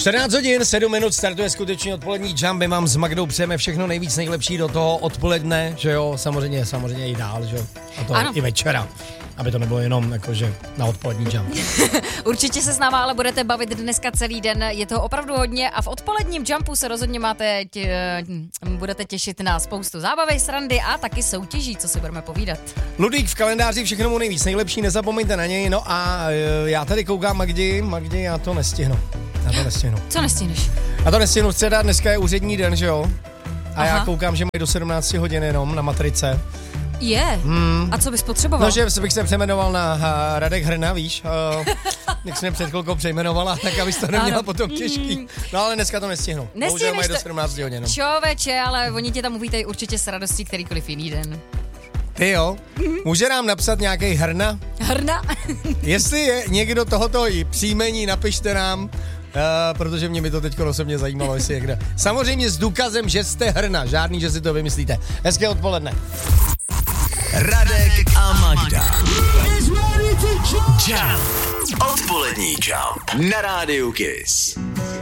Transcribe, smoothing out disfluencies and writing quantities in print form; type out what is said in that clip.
14 hodin, 7 minut, startuje skutečně odpolední jump. My mám s Magdou přejeme všechno nejvíc nejlepší do toho odpoledne, že jo, samozřejmě i dál, že jo, a to ano. I večera, aby to nebylo jenom jakože na odpolední jump. Určitě se s náma ale budete bavit dneska celý den, je toho opravdu hodně a v odpoledním jumpu se rozhodně budete těšit na spoustu zábavy, srandy a taky soutěží, co si budeme povídat. Ludvík v kalendáři, všechno mu nejvíc nejlepší, nezapomeňte na něj, no a já tady koukám Magdi, já to nestihnu. Co nestihneš? Já to nestihnu, středa, dneska je úřední den, že jo? A já koukám, že mají do 17 hodin jenom na matrice. Je. A co bys potřeboval? No, že bych se přejmenoval na Radek Hrna, víš? Jak jsi mě před chvilkou přejmenovala, tak abys to neměla potom těžký. No ale dneska to nestihnu. Bohužel mají do 17 hodin. Čověče, ale oni tě tam uvítají určitě s radostí kterýkoliv jiný den. Ty jo? Může nám napsat nějaký Hrna? Hrna? Jestli je někdo tohoto příjmení, napište nám. Protože mě to teď osobně zajímalo, jestli je kde. Samozřejmě s důkazem, že jste Hrna, žádný, že si to vymyslíte. Hezké odpoledne. Radek a Magda. Jump. Odpolední jump na rádiu Kiss.